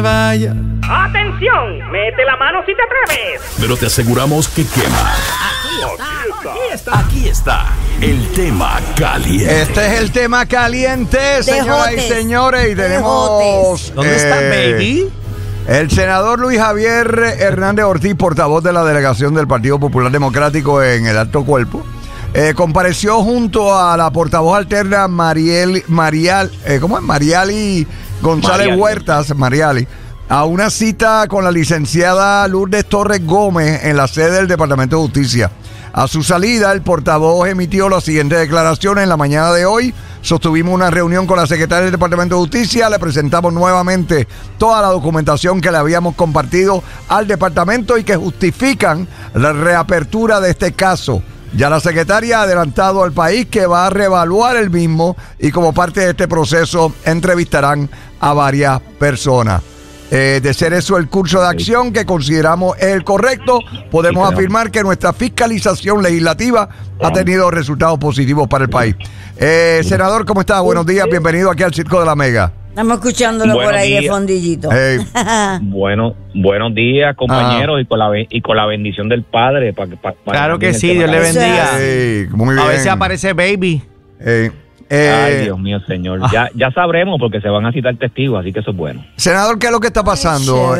Vaya. ¡Atención! ¡Mete la mano si te atreves! Pero te aseguramos que quema. Aquí está el tema caliente. Este es el tema caliente, señoras y señores. Y tenemos... ¿Dónde está Baby? El senador Luis Javier Hernández Ortiz, portavoz de la delegación del Partido Popular Democrático en el Alto Cuerpo, compareció junto a la portavoz alterna Mariali González Huertas, Mariali, a una cita con la licenciada Lourdes Torres Gómez en la sede del Departamento de Justicia. A su salida, el portavoz emitió las siguientes declaraciones. En la mañana de hoy sostuvimos una reunión con la secretaria del Departamento de Justicia. Le presentamos nuevamente toda la documentación que le habíamos compartido al departamento y que justifican la reapertura de este caso. Ya la secretaria ha adelantado al país que va a reevaluar el mismo y como parte de este proceso entrevistarán a varias personas. De ser eso el curso de acción que consideramos el correcto, podemos afirmar que nuestra fiscalización legislativa ha tenido resultados positivos para el país. Senador, ¿cómo está? Buenos días, bienvenido aquí al Circo de la Mega. Estamos escuchándolo por ahí de fondillito. Buenos días, compañeros, y con la bendición del Padre. Claro que sí, Dios le bendiga. Muy bien. A veces aparece Baby. Ay, Dios mío, señor. Ya sabremos porque se van a citar testigos, así que eso es bueno. Senador, ¿qué es lo que está pasando?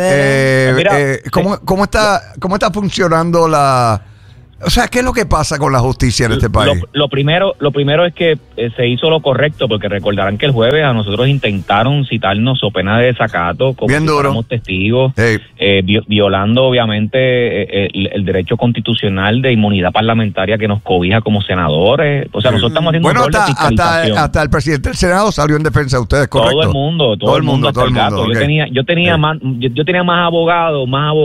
¿Cómo está funcionando la... O sea, ¿qué es lo que pasa con la justicia en este país? Lo primero es que se hizo lo correcto, porque recordarán que el jueves a nosotros intentaron citarnos so pena de desacato, como si fuéramos testigos, violando obviamente el derecho constitucional de inmunidad parlamentaria que nos cobija como senadores. O sea, nosotros estamos haciendo un rol de fiscalización. Hasta el presidente del Senado salió en defensa de ustedes, ¿correcto? Todo el mundo. Okay. Yo tenía más abogados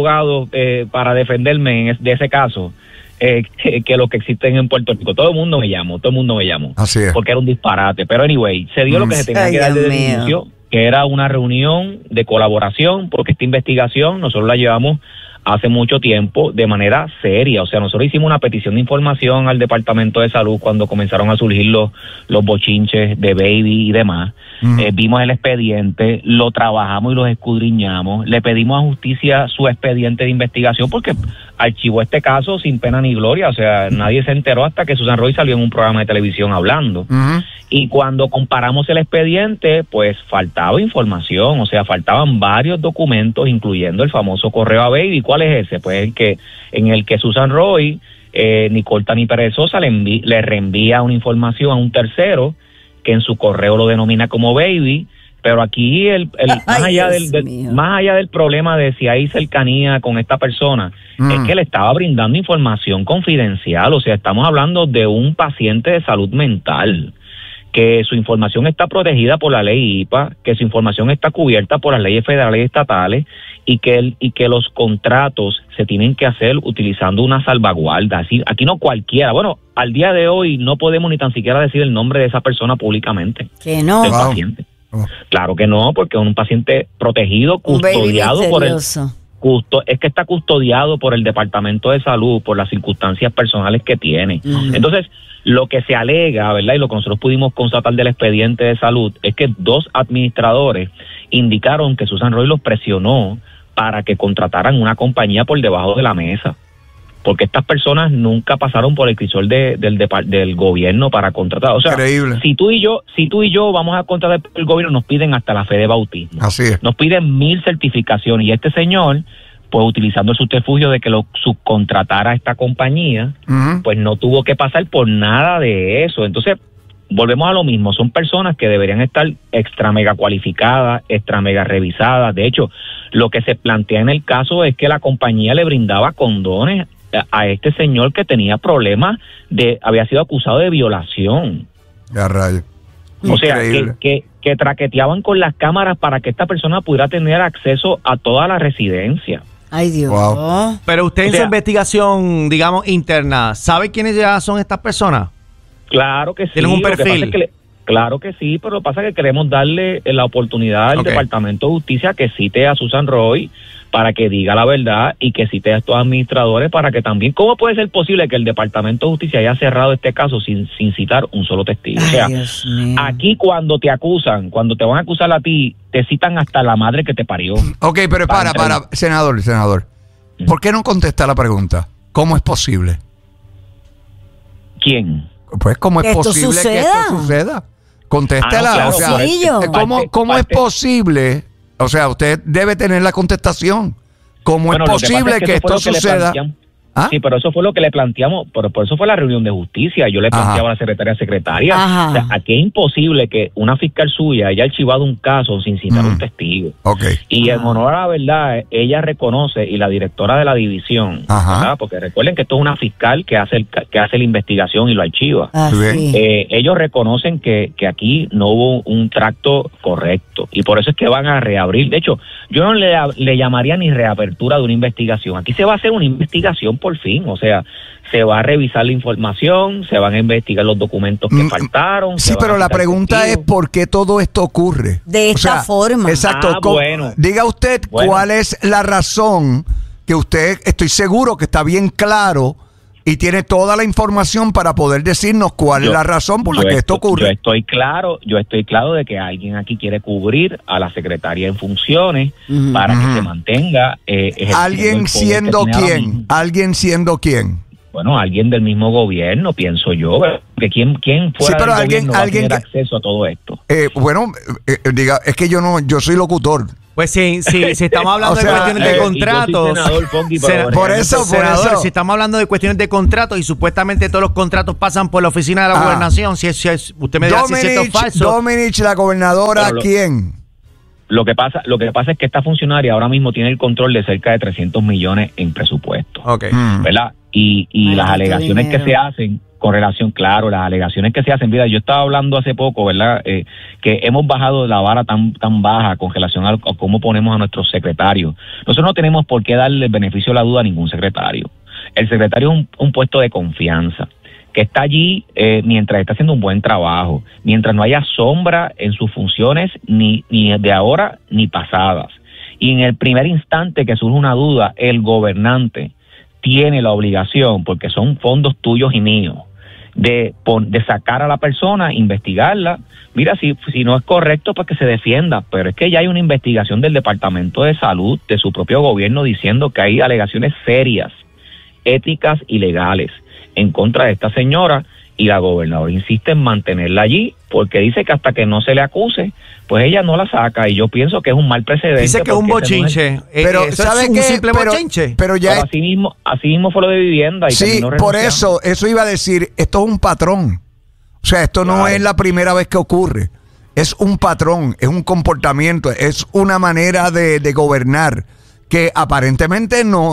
para defenderme de ese caso. Que lo que existen en Puerto Rico. Todo el mundo me llamó. Así es. Porque era un disparate. Pero anyway, se dio lo que se tenía que dar desde el inicio, que era una reunión de colaboración, porque esta investigación nosotros la llevamos hace mucho tiempo de manera seria. O sea, nosotros hicimos una petición de información al Departamento de Salud cuando comenzaron a surgir los bochinches de Baby y demás. Vimos el expediente, lo trabajamos y lo escudriñamos. Le pedimos a Justicia su expediente de investigación porque archivó este caso sin pena ni gloria. O sea, nadie se enteró hasta que Susan Roy salió en un programa de televisión hablando. Y cuando comparamos el expediente, pues faltaba información. O sea, faltaban varios documentos, incluyendo el famoso correo a Baby. ¿Cuál es ese? Pues en el que Susan Roy, Nicole Tani Perezosa le reenvía una información a un tercero que en su correo lo denomina como Baby. Pero aquí más allá del problema de si hay cercanía con esta persona, es que le estaba brindando información confidencial. O sea, estamos hablando de un paciente de salud mental, que su información está protegida por la ley IPA, que su información está cubierta por las leyes federales y estatales, y que los contratos se tienen que hacer utilizando una salvaguarda. Así, aquí no cualquiera. Bueno, al día de hoy no podemos ni tan siquiera decir el nombre de esa persona públicamente. Que no. Del paciente. Claro que no, porque es un paciente protegido, custodiado por el... Es que está custodiado por el Departamento de Salud, por las circunstancias personales que tiene. Entonces, lo que se alega, ¿verdad? Y lo que nosotros pudimos constatar del expediente de salud es que 2 administradores indicaron que Susan Roy los presionó para que contrataran una compañía por debajo de la mesa, porque estas personas nunca pasaron por el crisol del gobierno para contratar. O sea, increíble. Si tú y yo vamos a contratar el gobierno, nos piden hasta la fe de bautismo. Así es. Nos piden 1000 certificaciones, y este señor, pues utilizando el subterfugio de que lo subcontratara a esta compañía, pues no tuvo que pasar por nada de eso. Entonces, volvemos a lo mismo, son personas que deberían estar extra mega cualificadas, extra mega revisadas. De hecho, lo que se plantea en el caso es que la compañía le brindaba condones a este señor que tenía problemas había sido acusado de violación. Ya rayo. O sea, que traqueteaban con las cámaras para que esta persona pudiera tener acceso a toda la residencia. Ay, Dios. Wow. Pero usted en su investigación, digamos, interna, ¿sabe quiénes ya son estas personas? Claro que sí. ¿Tienen un perfil? Claro que sí, pero lo que pasa es que queremos darle la oportunidad al Departamento de Justicia que cite a Susan Roy para que diga la verdad y que cite a estos administradores para que también... ¿Cómo puede ser posible que el Departamento de Justicia haya cerrado este caso sin citar un solo testigo? Ay, o sea, Dios mío. aquí cuando te acusan, cuando te van a acusar a ti, te citan hasta la madre que te parió. Ok, pero para, senador. ¿Por qué no contesta la pregunta? ¿Cómo es posible? ¿Quién? Pues, ¿cómo es ¿Que esto posible que esto suceda? Contéstela. Claro, o sea, sencillo. ¿Cómo es posible? O sea, usted debe tener la contestación. ¿Cómo es posible que esto suceda? ¿Ah? Sí, pero eso fue lo que le planteamos, por eso fue la reunión de justicia. Yo le planteaba a la secretaria. Ajá. O sea, aquí es imposible que una fiscal suya haya archivado un caso sin citar un testigo. Okay. Y en honor a la verdad, ella reconoce, y la directora de la división, ¿verdad? Porque recuerden que esto es una fiscal que hace la investigación y lo archiva. Sí. Ellos reconocen que aquí no hubo un tracto correcto y por eso es que van a reabrir. De hecho, yo no le llamaría ni reapertura de una investigación. Aquí se va a hacer una investigación por fin, o sea, se va a revisar la información, se van a investigar los documentos que faltaron. Sí, pero la pregunta es ¿por qué todo esto ocurre? De esta forma. Exacto. Bueno. Diga usted cuál es la razón que usted, estoy seguro que está bien claro y tiene toda la información para poder decirnos cuál es la razón por la que esto ocurre. Yo estoy claro de que alguien aquí quiere cubrir a la secretaria en funciones para que se mantenga. ¿Alguien siendo quién? ¿Alguien siendo quién? Bueno, alguien del mismo gobierno, pienso yo. Que quién fuera del gobierno va a tener acceso a todo esto. Diga, es que yo soy locutor. Pues si estamos hablando de cuestiones de contratos, por eso. Si estamos hablando de cuestiones de contratos y supuestamente todos los contratos pasan por la oficina de la gobernación, si usted me dice si es cierto o falso. Domenech, la gobernadora, ¿quién? Lo que pasa es que esta funcionaria ahora mismo tiene el control de cerca de 300 millones en presupuesto. ¿Verdad? Y las alegaciones que se hacen con relación, claro, las alegaciones que se hacen, mira, yo estaba hablando hace poco, ¿verdad? Que hemos bajado la vara tan baja con relación a cómo ponemos a nuestros secretarios. Nosotros no tenemos por qué darle el beneficio de la duda a ningún secretario. El secretario es un puesto de confianza que está allí mientras está haciendo un buen trabajo, mientras no haya sombra en sus funciones ni de ahora ni pasadas. Y en el primer instante que surge una duda, el gobernante tiene la obligación, porque son fondos tuyos y míos, de sacar a la persona, investigarla. Mira, si no es correcto, pues que se defienda, pero es que ya hay una investigación del Departamento de Salud, de su propio gobierno, diciendo que hay alegaciones serias, éticas y legales en contra de esta señora, y la gobernadora insiste en mantenerla allí, porque dice que hasta que no se le acuse, pues ella no la saca, y yo pienso que es un mal precedente. Dice que es un bochinche. Pero ¿sabe qué? Un simple bochinche. Pero ya así mismo fue lo de vivienda. Y sí, por eso iba a decir, esto es un patrón. O sea, esto no es la primera vez que ocurre. Es un patrón, es un comportamiento, es una manera de gobernar que aparentemente no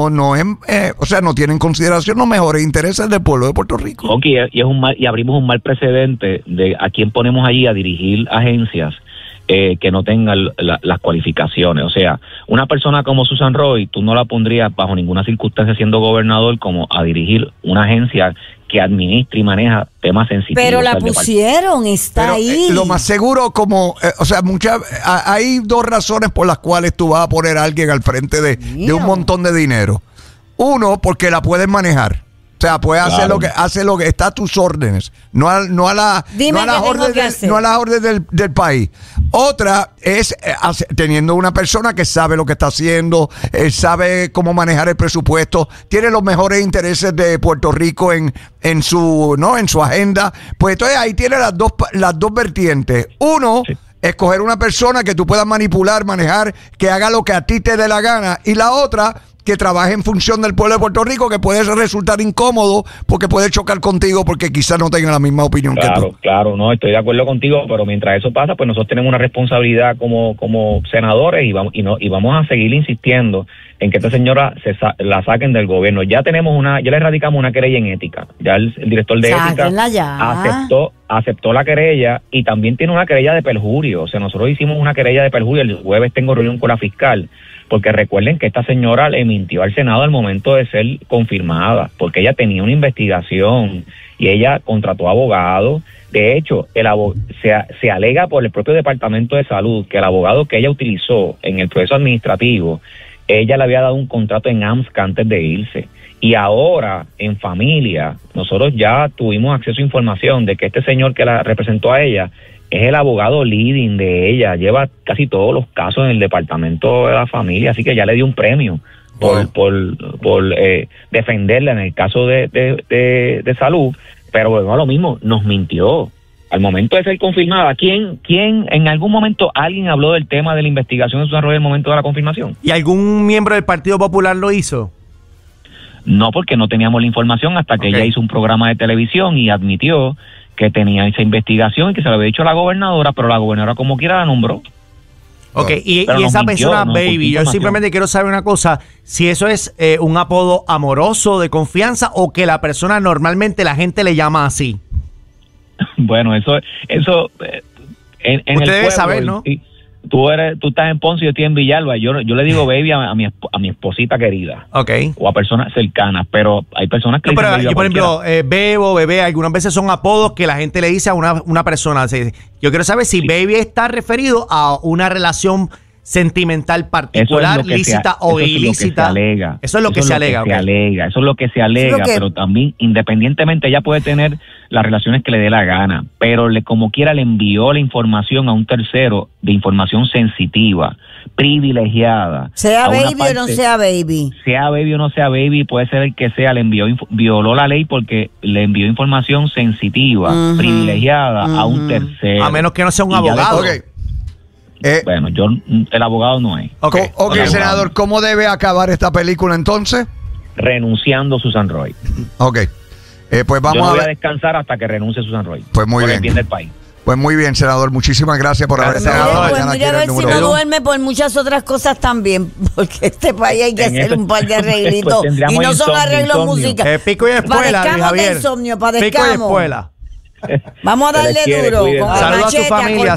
tiene en consideración los mejores intereses del pueblo de Puerto Rico. Y abrimos un mal precedente de a quién ponemos allí a dirigir agencias que no tengan las cualificaciones. O sea, una persona como Susan Roy, tú no la pondrías bajo ninguna circunstancia siendo gobernador como a dirigir una agencia que administra y maneja temas sensitivos. Pero la pusieron, está ahí. Lo más seguro, hay dos razones por las cuales tú vas a poner a alguien al frente de un montón de dinero. Uno, porque la puedes manejar. O sea, puede hacer lo que está a tus órdenes, no a las órdenes del país. Otra es teniendo una persona que sabe lo que está haciendo, sabe cómo manejar el presupuesto, tiene los mejores intereses de Puerto Rico en su agenda. Pues entonces ahí tiene las dos vertientes. Uno, escoger una persona que tú puedas manipular, manejar, que haga lo que a ti te dé la gana, y la otra, que trabaje en función del pueblo de Puerto Rico, que puede resultar incómodo porque puede chocar contigo porque quizás no tenga la misma opinión que tú. Claro, no, estoy de acuerdo contigo, pero mientras eso pasa, pues nosotros tenemos una responsabilidad como senadores y vamos a seguir insistiendo en que esta señora la saquen del gobierno. Ya le erradicamos una querella en ética. Ya el director de ética aceptó la querella y también tiene una querella de perjurio. O sea, nosotros hicimos una querella de perjurio. El jueves tengo reunión con la fiscal, porque recuerden que esta señora le mintió al Senado al momento de ser confirmada, porque ella tenía una investigación y ella contrató abogado. De hecho, se alega por el propio Departamento de Salud que el abogado que ella utilizó en el proceso administrativo, ella le había dado un contrato en AMSCA antes de irse. Y ahora, en familia, nosotros ya tuvimos acceso a información de que este señor que la representó a ella es el abogado leading de ella, lleva casi todos los casos en el Departamento de la Familia, así que ya le dio un premio por defenderla en el caso de salud. Pero bueno, lo mismo, nos mintió. Al momento de ser confirmada, ¿quién en algún momento alguien habló del tema de la investigación de Susan Roy en el momento de la confirmación? ¿Y algún miembro del Partido Popular lo hizo? No, porque no teníamos la información hasta que ella hizo un programa de televisión y admitió que tenía esa investigación y que se lo había dicho a la gobernadora, pero la gobernadora como quiera la nombró. Ok, y esa persona, Baby, yo simplemente quiero saber una cosa, si eso es un apodo amoroso, de confianza, o que la persona normalmente la gente le llama así. Bueno, eso en usted el debe pueblo, saber, ¿no? Tú estás en Ponce y yo estoy en Villalba. Yo le digo baby a mi esposita querida. Okay. O a personas cercanas, pero hay personas que pero yo, por ejemplo, bebo, bebé, algunas veces son apodos que la gente le dice a una persona. Yo quiero saber si baby está referido a una relación sentimental particular, lícita o ilícita. Eso es lo que se alega. Eso es lo que se alega, pero también independientemente ella puede tener las relaciones que le dé la gana, pero como quiera le envió la información a un tercero de información sensitiva, privilegiada. Sea baby o no sea baby. Sea baby o no sea baby, puede ser el que sea, le envió violó la ley porque le envió información sensitiva, privilegiada a un tercero. A menos que no sea un abogado. Bueno, el abogado no es. Ok, senador, ¿cómo debe acabar esta película entonces? Renunciando Susan Roy. Ok. Pues vamos Yo no voy a descansar hasta que renuncie Susan Roy. Pues muy bien. Por el bien del país. Pues muy bien, senador. Muchísimas gracias por haber estado pues mira a ver si no duerme por muchas otras cosas también, porque este país hay que hacer un par de arreglitos pues y no son arreglos musicales. Pico y espuela, padezcamos de insomnio, padezcamos. Pico y espuela. Vamos a darle duro. Cuídense. Con Saludos a tu familia.